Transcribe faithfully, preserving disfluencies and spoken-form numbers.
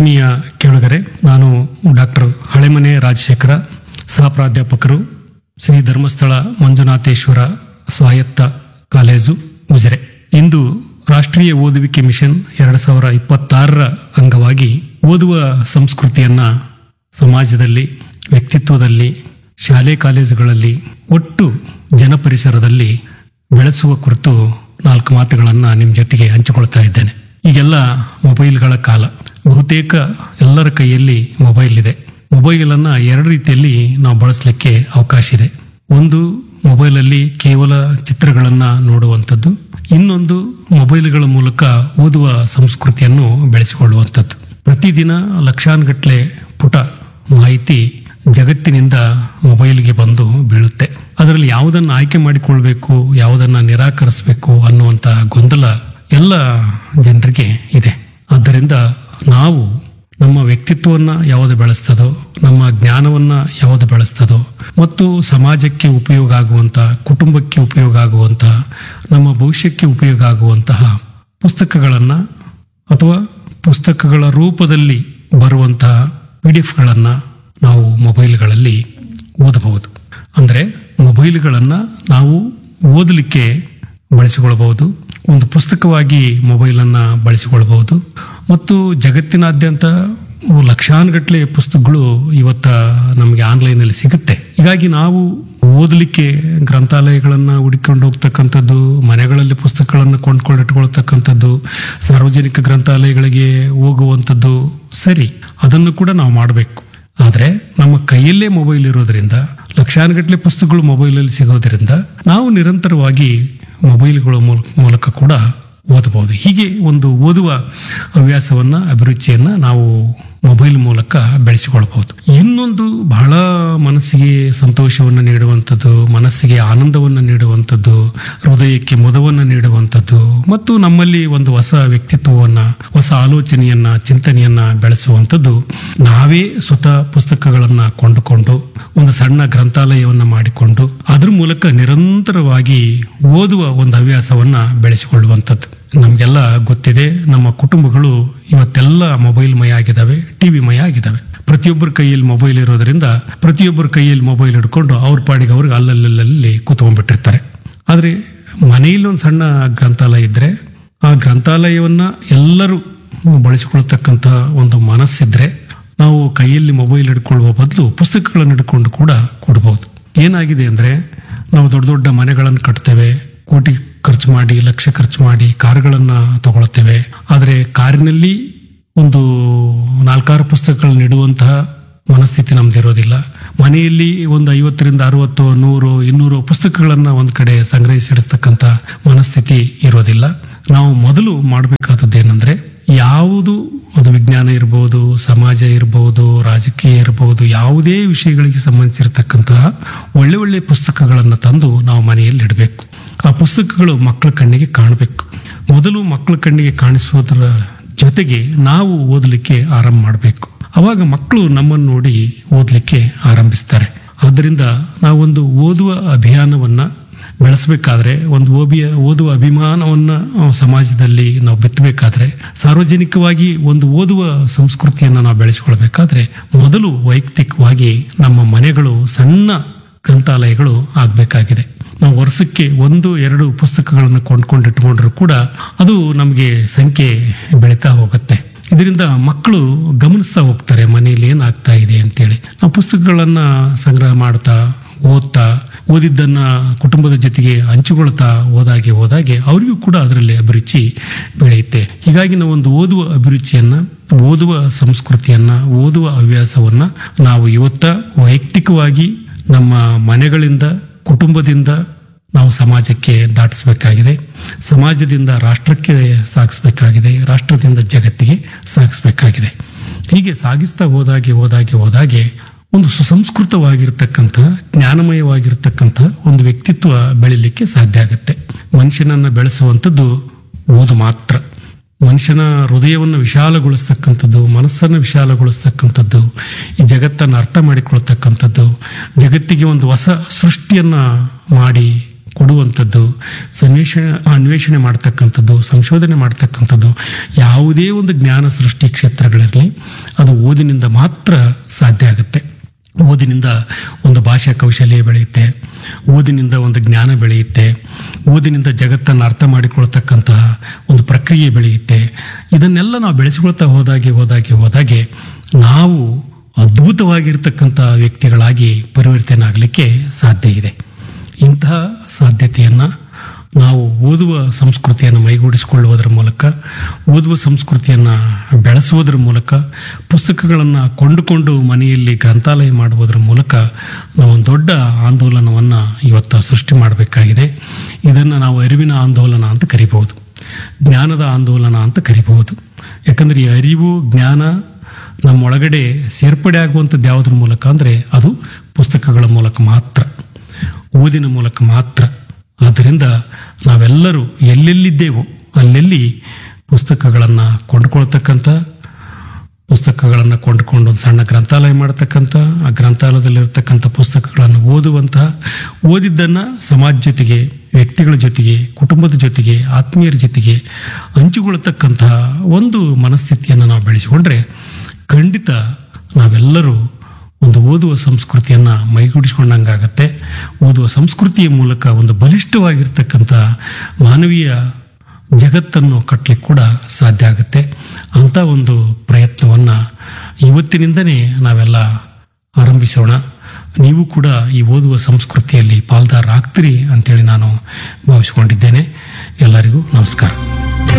ಆತ್ಮೀಯ ಕೇಳುಗರೆ, ನಾನು ಡಾಕ್ಟರ್ ಹಳೆಮನೆ ರಾಜಶೇಖರ, ಸಹ ಪ್ರಾಧ್ಯಾಪಕರು, ಶ್ರೀ ಧರ್ಮಸ್ಥಳ ಮಂಜುನಾಥೇಶ್ವರ ಸ್ವಾಯತ್ತ ಕಾಲೇಜು ಉಜಿರೆ. ಇಂದು ರಾಷ್ಟ್ರೀಯ ಓದುವಿಕೆ ಮಿಷನ್ ಎರಡು ಸಾವಿರ ಇಪ್ಪತ್ತಾರರ ಅಂಗವಾಗಿ ಓದುವ ಸಂಸ್ಕೃತಿಯನ್ನ ಸಮಾಜದಲ್ಲಿ, ವ್ಯಕ್ತಿತ್ವದಲ್ಲಿ, ಶಾಲೆ ಕಾಲೇಜುಗಳಲ್ಲಿ, ಒಟ್ಟು ಜನಪರಿಸರದಲ್ಲಿ ಬೆಳೆಸುವ ಕುರಿತು ನಾಲ್ಕು ಮಾತುಗಳನ್ನ ನಿಮ್ಮ ಜೊತೆಗೆ ಹಂಚಿಕೊಳ್ತಾ ಇದ್ದೇನೆ. ಈಗೆಲ್ಲ ಮೊಬೈಲ್ಗಳ ಕಾಲ. ಬಹುತೇಕ ಎಲ್ಲರ ಕೈಯಲ್ಲಿ ಮೊಬೈಲ್ ಇದೆ. ಮೊಬೈಲ್ ಅನ್ನ ಎರಡು ರೀತಿಯಲ್ಲಿ ನಾವು ಬಳಸಲಿಕ್ಕೆ ಅವಕಾಶ ಇದೆ. ಒಂದು, ಮೊಬೈಲಲ್ಲಿ ಕೇವಲ ಚಿತ್ರಗಳನ್ನ ನೋಡುವಂಥದ್ದು. ಇನ್ನೊಂದು, ಮೊಬೈಲ್ಗಳ ಮೂಲಕ ಓದುವ ಸಂಸ್ಕೃತಿಯನ್ನು ಬೆಳೆಸಿಕೊಳ್ಳುವಂಥದ್ದು. ಪ್ರತಿದಿನ ಲಕ್ಷಾನುಗಟ್ಟಲೆ ಪುಟ ಮಾಹಿತಿ ಜಗತ್ತಿನಿಂದ ಮೊಬೈಲ್ಗೆ ಬಂದು ಬೀಳುತ್ತೆ. ಅದರಲ್ಲಿ ಯಾವುದನ್ನು ಆಯ್ಕೆ ಮಾಡಿಕೊಳ್ಬೇಕು, ಯಾವುದನ್ನ ನಿರಾಕರಿಸಬೇಕು ಅನ್ನುವಂಥ ಗೊಂದಲ ಎಲ್ಲ ಜನರಿಗೆ ಇದೆ. ಆದ್ದರಿಂದ ನಾವು ನಮ್ಮ ವ್ಯಕ್ತಿತ್ವವನ್ನು ಯಾವುದು ಬೆಳೆಸ್ತದೋ, ನಮ್ಮ ಜ್ಞಾನವನ್ನ ಯಾವುದು ಬೆಳೆಸ್ತದೋ, ಮತ್ತು ಸಮಾಜಕ್ಕೆ ಉಪಯೋಗ ಆಗುವಂತಹ, ಕುಟುಂಬಕ್ಕೆ ಉಪಯೋಗ ಆಗುವಂತಹ, ನಮ್ಮ ಭವಿಷ್ಯಕ್ಕೆ ಉಪಯೋಗ ಆಗುವಂತಹ ಪುಸ್ತಕಗಳನ್ನು ಅಥವಾ ಪುಸ್ತಕಗಳ ರೂಪದಲ್ಲಿ ಬರುವಂತಹ ಪಿ ಡಿ ಎಫ್ಗಳನ್ನು ನಾವು ಮೊಬೈಲ್ಗಳಲ್ಲಿ ಓದಬಹುದು. ಅಂದರೆ ಮೊಬೈಲ್ಗಳನ್ನು ನಾವು ಓದಲಿಕ್ಕೆ ಬಳಸಿಕೊಳ್ಳಬಹುದು, ಒಂದು ಪುಸ್ತಕವಾಗಿ ಮೊಬೈಲನ್ನು ಬಳಸಿಕೊಳ್ಳಬಹುದು. ಮತ್ತು ಜಗತ್ತಿನಾದ್ಯಂತ ಲಕ್ಷಾನುಗಟ್ಟಲೆ ಪುಸ್ತಕಗಳು ಇವತ್ತ ನಮಗೆ ಆನ್ಲೈನಲ್ಲಿ ಸಿಗುತ್ತೆ. ಹೀಗಾಗಿ ನಾವು ಓದಲಿಕ್ಕೆ ಗ್ರಂಥಾಲಯಗಳನ್ನು ಹುಡುಕೊಂಡು ಹೋಗ್ತಕ್ಕಂಥದ್ದು, ಮನೆಗಳಲ್ಲಿ ಪುಸ್ತಕಗಳನ್ನು ಕೊಂಡ್ಕೊಂಡಿಟ್ಕೊಳ್ತಕ್ಕಂಥದ್ದು, ಸಾರ್ವಜನಿಕ ಗ್ರಂಥಾಲಯಗಳಿಗೆ ಹೋಗುವಂಥದ್ದು ಸರಿ, ಅದನ್ನು ಕೂಡ ನಾವು ಮಾಡಬೇಕು. ಆದರೆ ನಮ್ಮ ಕೈಯಲ್ಲೇ ಮೊಬೈಲ್ ಇರೋದ್ರಿಂದ, ಲಕ್ಷಾನುಗಟ್ಟಲೆ ಪುಸ್ತಕಗಳು ಮೊಬೈಲಲ್ಲಿ ಸಿಗೋದ್ರಿಂದ ನಾವು ನಿರಂತರವಾಗಿ ಮೊಬೈಲ್ಗಳ ಮೂಲಕ ಕೂಡ ಓದಬಹುದು. ಹೀಗೆ ಒಂದು ಓದುವ ಹವ್ಯಾಸವನ್ನ, ಅಭಿರುಚಿಯನ್ನ ನಾವು ಮೊಬೈಲ್ ಮೂಲಕ ಬೆಳೆಸಿಕೊಳ್ಳಬಹುದು. ಇನ್ನೊಂದು ಬಹಳ ಮನಸ್ಸಿಗೆ ಸಂತೋಷವನ್ನು ನೀಡುವಂಥದ್ದು, ಮನಸ್ಸಿಗೆ ಆನಂದವನ್ನು ನೀಡುವಂಥದ್ದು, ಹೃದಯಕ್ಕೆ ಮುದವನ್ನು ನೀಡುವಂಥದ್ದು, ಮತ್ತು ನಮ್ಮಲ್ಲಿ ಒಂದು ಹೊಸ ವ್ಯಕ್ತಿತ್ವವನ್ನ, ಹೊಸ ಆಲೋಚನೆಯನ್ನ, ಚಿಂತನೆಯನ್ನ ಬೆಳೆಸುವಂಥದ್ದು ನಾವೇ ಸ್ವತಃ ಪುಸ್ತಕಗಳನ್ನ ಕೊಂಡುಕೊಂಡು ಒಂದು ಸಣ್ಣ ಗ್ರಂಥಾಲಯವನ್ನ ಮಾಡಿಕೊಂಡು ಅದ್ರ ಮೂಲಕ ನಿರಂತರವಾಗಿ ಓದುವ ಒಂದು ಹವ್ಯಾಸವನ್ನ ಬೆಳೆಸಿಕೊಳ್ಳುವಂಥದ್ದು. ನಮಗೆಲ್ಲ ಗೊತ್ತಿದೆ, ನಮ್ಮ ಕುಟುಂಬಗಳು ಇವತ್ತೆಲ್ಲ ಮೊಬೈಲ್ ಮಯ ಆಗಿದ್ದಾವೆ, ಟಿವಿ ಮಯ ಆಗಿದ್ದಾವೆ. ಪ್ರತಿಯೊಬ್ಬರ ಕೈಯಲ್ಲಿ ಮೊಬೈಲ್ ಇರೋದ್ರಿಂದ ಪ್ರತಿಯೊಬ್ಬರ ಕೈಯಲ್ಲಿ ಮೊಬೈಲ್ ಹಿಡ್ಕೊಂಡು ಅವ್ರ ಪಾಡಿಗೆ ಅವ್ರಿಗೆ ಅಲ್ಲಲ್ಲಲ್ಲಿ ಕೂತ್ಕೊಂಡ್ಬಿಟ್ಟಿರ್ತಾರೆ. ಆದ್ರೆ ಮನೆಯಲ್ಲಿ ಒಂದು ಸಣ್ಣ ಗ್ರಂಥಾಲಯ ಇದ್ರೆ, ಆ ಗ್ರಂಥಾಲಯವನ್ನ ಎಲ್ಲರೂ ಬಳಸಿಕೊಳ್ತಕ್ಕಂಥ ಒಂದು ಮನಸ್ಸಿದ್ರೆ, ನಾವು ಕೈಯಲ್ಲಿ ಮೊಬೈಲ್ ಹಿಡ್ಕೊಳ್ಳುವ ಬದಲು ಪುಸ್ತಕಗಳನ್ನು ಹಿಡ್ಕೊಂಡು ಕೂಡ ಕೊಡಬಹುದು. ಏನಾಗಿದೆ ಅಂದ್ರೆ, ನಾವು ದೊಡ್ಡ ದೊಡ್ಡ ಮನೆಗಳನ್ನು ಕಟ್ತೇವೆ, ಕೋಟಿ ಖರ್ಚು ಮಾಡಿ, ಲಕ್ಷ ಖರ್ಚು ಮಾಡಿ ಕಾರುಗಳನ್ನ ತಗೊಳ್ತೇವೆ. ಆದರೆ ಕಾರಿನಲ್ಲಿ ಒಂದು ನಾಲ್ಕಾರು ಪುಸ್ತಕಗಳನ್ನ ಇಡುವಂತಹ ಮನಸ್ಥಿತಿ ನಮ್ದಿರೋದಿಲ್ಲ. ಮನೆಯಲ್ಲಿ ಒಂದು ಐವತ್ತರಿಂದ ಅರವತ್ತು, ನೂರು, ಇನ್ನೂರು ಪುಸ್ತಕಗಳನ್ನ ಒಂದ್ ಕಡೆ ಸಂಗ್ರಹಿಸಿಡತಕ್ಕಂಥ ಮನಸ್ಥಿತಿ ಇರೋದಿಲ್ಲ. ನಾವು ಮೊದಲು ಮಾಡಬೇಕಾದದ್ದು ಏನಂದ್ರೆ, ಯಾವುದು ಅದು ವಿಜ್ಞಾನ ಇರಬಹುದು, ಸಮಾಜ ಇರಬಹುದು, ರಾಜಕೀಯ ಇರಬಹುದು, ಯಾವುದೇ ವಿಷಯಗಳಿಗೆ ಸಂಬಂಧಿಸಿರತಕ್ಕಂತಹ ಒಳ್ಳೆ ಒಳ್ಳೆ ಪುಸ್ತಕಗಳನ್ನು ತಂದು ನಾವು ಮನೆಯಲ್ಲಿ ಇಡಬೇಕು. ಆ ಪುಸ್ತಕಗಳು ಮಕ್ಕಳ ಕಣ್ಣಿಗೆ ಕಾಣಬೇಕು. ಮೊದಲು ಮಕ್ಕಳ ಕಣ್ಣಿಗೆ ಕಾಣಿಸುವುದರ ಜೊತೆಗೆ ನಾವು ಓದಲಿಕ್ಕೆ ಆರಂಭ ಮಾಡಬೇಕು. ಅವಾಗ ಮಕ್ಕಳು ನಮ್ಮನ್ನು ನೋಡಿ ಓದಲಿಕ್ಕೆ ಆರಂಭಿಸ್ತಾರೆ. ಆದ್ದರಿಂದ ನಾವೊಂದು ಓದುವ ಅಭಿಯಾನವನ್ನ ಬೆಳೆಸಬೇಕಾದ್ರೆ, ಒಂದು ಓಬಿಯ ಓದುವ ಅಭಿಮಾನವನ್ನ ಸಮಾಜದಲ್ಲಿ ನಾವು ಬಿತ್ತಬೇಕಾದ್ರೆ, ಸಾರ್ವಜನಿಕವಾಗಿ ಒಂದು ಓದುವ ಸಂಸ್ಕೃತಿಯನ್ನು ನಾವು ಬೆಳೆಸಿಕೊಳ್ಬೇಕಾದ್ರೆ, ಮೊದಲು ವೈಯಕ್ತಿಕವಾಗಿ ನಮ್ಮ ಮನೆಗಳು ಸಣ್ಣ ಗ್ರಂಥಾಲಯಗಳು ಆಗಬೇಕಾಗಿದೆ. ನಾವು ವರ್ಷಕ್ಕೆ ಒಂದು ಎರಡು ಪುಸ್ತಕಗಳನ್ನು ಕೊಂಡ್ಕೊಂಡು ಇಟ್ಕೊಂಡ್ರು ಕೂಡ ಅದು ನಮಗೆ ಸಂಖ್ಯೆ ಬೆಳೀತಾ ಹೋಗುತ್ತೆ. ಇದರಿಂದ ಮಕ್ಕಳು ಗಮನಿಸ್ತಾ ಹೋಗ್ತಾರೆ ಮನೆಯಲ್ಲಿ ಏನಾಗ್ತಾ ಇದೆ ಅಂತೇಳಿ. ನಾವು ಪುಸ್ತಕಗಳನ್ನ ಸಂಗ್ರಹ ಮಾಡ್ತಾ, ಓದ್ತಾ, ಓದಿದ್ದನ್ನ ಕುಟುಂಬದ ಜೊತೆಗೆ ಹಂಚಿಕೊಳ್ತಾ ಹೋದಾಗೆ ಹೋದಾಗೆ ಅವರಿಗೂ ಕೂಡ ಅದರಲ್ಲಿ ಅಭಿರುಚಿ ಬೆಳೆಯುತ್ತೆ. ಹೀಗಾಗಿ ನಾವು ಒಂದು ಓದುವ ಅಭಿರುಚಿಯನ್ನ, ಓದುವ ಸಂಸ್ಕೃತಿಯನ್ನ, ಓದುವ ಹವ್ಯಾಸವನ್ನ ನಾವು ಇವತ್ತ ವೈಯಕ್ತಿಕವಾಗಿ ನಮ್ಮ ಮನೆಗಳಿಂದ, ಕುಟುಂಬದಿಂದ ನಾವು ಸಮಾಜಕ್ಕೆ ದಾಟಿಸಬೇಕಾಗಿದೆ. ಸಮಾಜದಿಂದ ರಾಷ್ಟ್ರಕ್ಕೆ ಸಾಗಿಸಬೇಕಾಗಿದೆ, ರಾಷ್ಟ್ರದಿಂದ ಜಗತ್ತಿಗೆ ಸಾಗಿಸಬೇಕಾಗಿದೆ. ಹೀಗೆ ಸಾಗಿಸ್ತಾ ಹೋದಾಗೆ ಹೋದಾಗೆ ಹೋದಾಗೆ ಒಂದು ಸುಸಂಸ್ಕೃತವಾಗಿರ್ತಕ್ಕಂಥ, ಜ್ಞಾನಮಯವಾಗಿರ್ತಕ್ಕಂಥ ಒಂದು ವ್ಯಕ್ತಿತ್ವ ಬೆಳಿಲಿಕ್ಕೆ ಸಾಧ್ಯ ಆಗುತ್ತೆ. ಮನುಷ್ಯನನ್ನ ಬೆಳೆಸುವಂಥದ್ದು ಓದು ಮಾತ್ರ. ಮನುಷ್ಯನ ಹೃದಯವನ್ನು ವಿಶಾಲಗೊಳಿಸ್ತಕ್ಕಂಥದ್ದು, ಮನಸ್ಸನ್ನು ವಿಶಾಲಗೊಳಿಸ್ತಕ್ಕಂಥದ್ದು, ಈ ಜಗತ್ತನ್ನು ಅರ್ಥ ಮಾಡಿಕೊಳ್ತಕ್ಕಂಥದ್ದು, ಜಗತ್ತಿಗೆ ಒಂದು ಹೊಸ ಸೃಷ್ಟಿಯನ್ನ ಮಾಡಿ ಕೊಡುವಂಥದ್ದು, ಸನ್ವೇಷಣೆ ಅನ್ವೇಷಣೆ ಮಾಡ್ತಕ್ಕಂಥದ್ದು, ಸಂಶೋಧನೆ ಮಾಡ್ತಕ್ಕಂಥದ್ದು, ಯಾವುದೇ ಒಂದು ಜ್ಞಾನ ಸೃಷ್ಟಿ ಕ್ಷೇತ್ರಗಳಿರಲಿ ಅದು ಓದಿನಿಂದ ಮಾತ್ರ ಸಾಧ್ಯ ಆಗುತ್ತೆ. ಓದಿನಿಂದ ಒಂದು ಭಾಷಾ ಕೌಶಲ್ಯ ಬೆಳೆಯುತ್ತೆ, ಓದಿನಿಂದ ಒಂದು ಜ್ಞಾನ ಬೆಳೆಯುತ್ತೆ, ಓದಿನಿಂದ ಜಗತ್ತನ್ನು ಅರ್ಥ ಮಾಡಿಕೊಳ್ತಕ್ಕಂತಹ ಒಂದು ಪ್ರಕ್ರಿಯೆ ಬೆಳೆಯುತ್ತೆ. ಇದನ್ನೆಲ್ಲ ನಾವು ಬೆಳೆಸಿಕೊಳ್ತಾ ಹೋದಾಗೆ ಹೋದಾಗೆ ಹೋದಾಗೆ ನಾವು ಅದ್ಭುತವಾಗಿರ್ತಕ್ಕಂಥ ವ್ಯಕ್ತಿಗಳಾಗಿ ಪರಿವರ್ತನೆ ಆಗಲಿಕ್ಕೆ ಸಾಧ್ಯ ಇದೆ. ಇಂತಹ ಸಾಧ್ಯತೆಯನ್ನು ನಾವು ಓದುವ ಸಂಸ್ಕೃತಿಯನ್ನು ಮೈಗೂಡಿಸಿಕೊಳ್ಳುವುದರ ಮೂಲಕ, ಓದುವ ಸಂಸ್ಕೃತಿಯನ್ನು ಬೆಳೆಸುವುದರ ಮೂಲಕ, ಪುಸ್ತಕಗಳನ್ನು ಕೊಂಡುಕೊಂಡು ಮನೆಯಲ್ಲಿ ಗ್ರಂಥಾಲಯ ಮಾಡುವುದರ ಮೂಲಕ ನಾವು ಒಂದು ದೊಡ್ಡ ಆಂದೋಲನವನ್ನು ಇವತ್ತು ಸೃಷ್ಟಿ ಮಾಡಬೇಕಾಗಿದೆ. ಇದನ್ನು ನಾವು ಅರಿವಿನ ಆಂದೋಲನ ಅಂತ ಕರಿಬಹುದು, ಜ್ಞಾನದ ಆಂದೋಲನ ಅಂತ ಕರಿಬಹುದು. ಯಾಕಂದರೆ ಈ ಅರಿವು ಜ್ಞಾನ ನಮ್ಮೊಳಗಡೆ ಸೇರ್ಪಡೆ ಆಗುವಂಥದ್ದು ಯಾವುದ್ರ ಮೂಲಕ ಅಂದರೆ ಅದು ಪುಸ್ತಕಗಳ ಮೂಲಕ ಮಾತ್ರ, ಓದಿನ ಮೂಲಕ ಮಾತ್ರ. ಆದ್ದರಿಂದ ನಾವೆಲ್ಲರೂ ಎಲ್ಲೆಲ್ಲಿದ್ದೇವೋ ಅಲ್ಲೆಲ್ಲಿ ಪುಸ್ತಕಗಳನ್ನು ಕೊಂಡುಕೊಳ್ತಕ್ಕಂಥ, ಪುಸ್ತಕಗಳನ್ನು ಕೊಂಡುಕೊಂಡು ಒಂದು ಸಣ್ಣ ಗ್ರಂಥಾಲಯ ಮಾಡತಕ್ಕಂಥ, ಆ ಗ್ರಂಥಾಲಯದಲ್ಲಿರ್ತಕ್ಕಂಥ ಪುಸ್ತಕಗಳನ್ನು ಓದುವಂತಹ, ಓದಿದ್ದನ್ನು ಸಮಾಜ ಜೊತೆಗೆ, ವ್ಯಕ್ತಿಗಳ ಜೊತೆಗೆ, ಕುಟುಂಬದ ಜೊತೆಗೆ, ಆತ್ಮೀಯರ ಜೊತೆಗೆ ಹಂಚಿಕೊಳ್ಳತಕ್ಕಂತಹ ಒಂದು ಮನಸ್ಥಿತಿಯನ್ನು ನಾವು ಬೆಳೆಸಿಕೊಂಡ್ರೆ ಖಂಡಿತ ನಾವೆಲ್ಲರೂ ಒಂದು ಓದುವ ಸಂಸ್ಕೃತಿಯನ್ನು ಮೈಗೂಡಿಸ್ಕೊಂಡಂಗಾಗತ್ತೆ. ಓದುವ ಸಂಸ್ಕೃತಿಯ ಮೂಲಕ ಒಂದು ಬಲಿಷ್ಠವಾಗಿರ್ತಕ್ಕಂಥ ಮಾನವೀಯ ಜಗತ್ತನ್ನು ಕಟ್ಟಲಿಕ್ಕೆ ಕೂಡ ಸಾಧ್ಯ ಆಗುತ್ತೆ. ಅಂಥ ಒಂದು ಪ್ರಯತ್ನವನ್ನು ಇವತ್ತಿನಿಂದನೇ ನಾವೆಲ್ಲ ಆರಂಭಿಸೋಣ. ನೀವು ಕೂಡ ಈ ಓದುವ ಸಂಸ್ಕೃತಿಯಲ್ಲಿ ಪಾಲ್ದಾರ ಆಗ್ತೀರಿ ಅಂತೇಳಿ ನಾನು ಭಾವಿಸಿಕೊಂಡಿದ್ದೇನೆ. ಎಲ್ಲರಿಗೂ ನಮಸ್ಕಾರ.